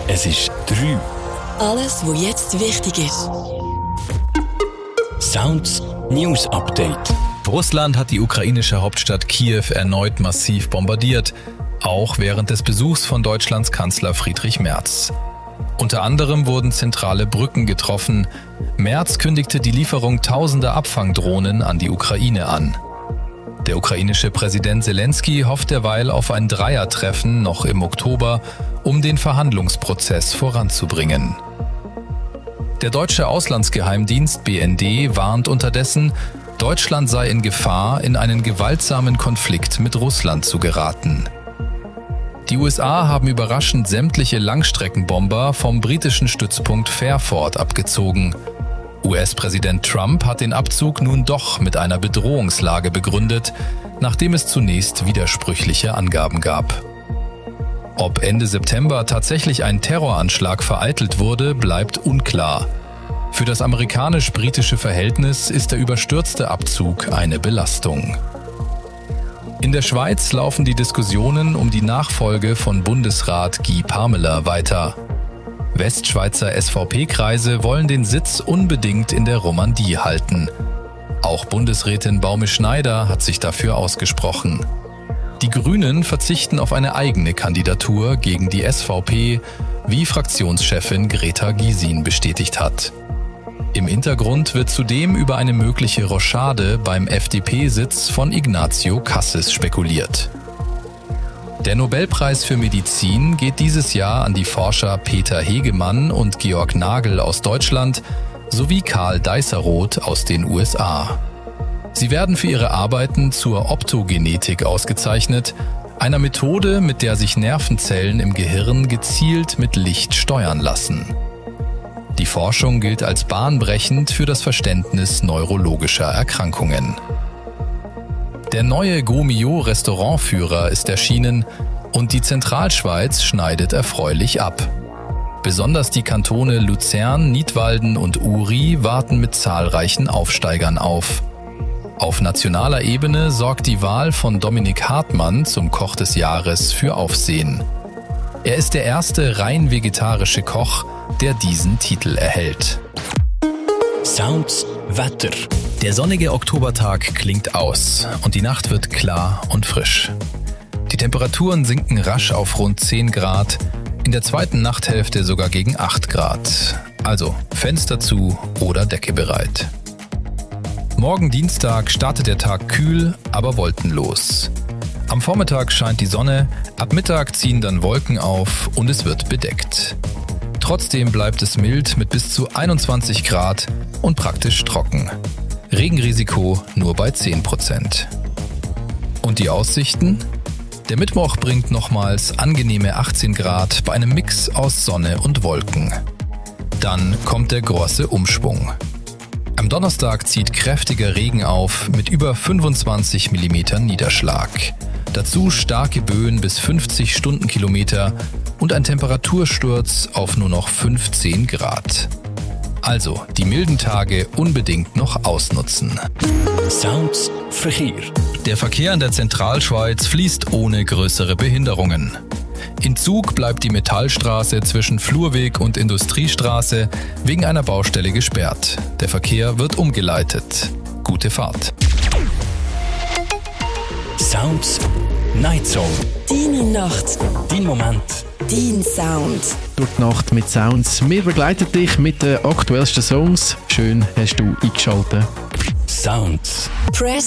Es ist 3. Alles, was jetzt wichtig ist. Sounds News Update. Russland hat die ukrainische Hauptstadt Kiew erneut massiv bombardiert, auch während des Besuchs von Deutschlands Kanzler Friedrich Merz. Unter anderem wurden zentrale Brücken getroffen. Merz kündigte die Lieferung tausender Abfangdrohnen an die Ukraine an. Der ukrainische Präsident Zelensky hofft derweil auf ein Dreiertreffen noch im Oktober, um den Verhandlungsprozess voranzubringen. Der deutsche Auslandsgeheimdienst BND warnt unterdessen, Deutschland sei in Gefahr, in einen gewaltsamen Konflikt mit Russland zu geraten. Die USA haben überraschend sämtliche Langstreckenbomber vom britischen Stützpunkt Fairford abgezogen. US-Präsident Trump hat den Abzug nun doch mit einer Bedrohungslage begründet, nachdem es zunächst widersprüchliche Angaben gab. Ob Ende September tatsächlich ein Terroranschlag vereitelt wurde, bleibt unklar. Für das amerikanisch-britische Verhältnis ist der überstürzte Abzug eine Belastung. In der Schweiz laufen die Diskussionen um die Nachfolge von Bundesrat Guy Parmelin weiter. Westschweizer SVP-Kreise wollen den Sitz unbedingt in der Romandie halten. Auch Bundesrätin Baume-Schneider hat sich dafür ausgesprochen. Die Grünen verzichten auf eine eigene Kandidatur gegen die SVP, wie Fraktionschefin Greta Gysin bestätigt hat. Im Hintergrund wird zudem über eine mögliche Rochade beim FDP-Sitz von Ignazio Cassis spekuliert. Der Nobelpreis für Medizin geht dieses Jahr an die Forscher Peter Hegemann und Georg Nagel aus Deutschland sowie Karl Deisseroth aus den USA. Sie werden für ihre Arbeiten zur Optogenetik ausgezeichnet, einer Methode, mit der sich Nervenzellen im Gehirn gezielt mit Licht steuern lassen. Die Forschung gilt als bahnbrechend für das Verständnis neurologischer Erkrankungen. Der neue Gomio-Restaurantführer ist erschienen und die Zentralschweiz schneidet erfreulich ab. Besonders die Kantone Luzern, Nidwalden und Uri warten mit zahlreichen Aufsteigern auf. Auf nationaler Ebene sorgt die Wahl von Dominik Hartmann zum Koch des Jahres für Aufsehen. Er ist der erste rein vegetarische Koch, der diesen Titel erhält. Sounds Wetter. Der sonnige Oktobertag klingt aus und die Nacht wird klar und frisch. Die Temperaturen sinken rasch auf rund 10 Grad, in der zweiten Nachthälfte sogar gegen 8 Grad. Also Fenster zu oder Decke bereit. Morgen Dienstag startet der Tag kühl, aber wolkenlos. Am Vormittag scheint die Sonne, ab Mittag ziehen dann Wolken auf und es wird bedeckt. Trotzdem bleibt es mild mit bis zu 21 Grad und praktisch trocken. Regenrisiko nur bei 10%. Und die Aussichten? Der Mittwoch bringt nochmals angenehme 18 Grad bei einem Mix aus Sonne und Wolken. Dann kommt der große Umschwung. Am Donnerstag zieht kräftiger Regen auf mit über 25 mm Niederschlag. Dazu starke Böen bis 50 Stundenkilometer und ein Temperatursturz auf nur noch 15 Grad. Also die milden Tage unbedingt noch ausnutzen. Sounds Verkehr. Der Verkehr in der Zentralschweiz fließt ohne größere Behinderungen. In Zug bleibt die Metallstraße zwischen Flurweg und Industriestraße wegen einer Baustelle gesperrt. Der Verkehr wird umgeleitet. Gute Fahrt. Sounds Night Zone. Deine Nacht, Dein Moment. dein Sound. Durch die Nacht mit Sounds. Wir begleiten dich mit den aktuellsten Songs. Schön hast du eingeschaltet. Sounds. Press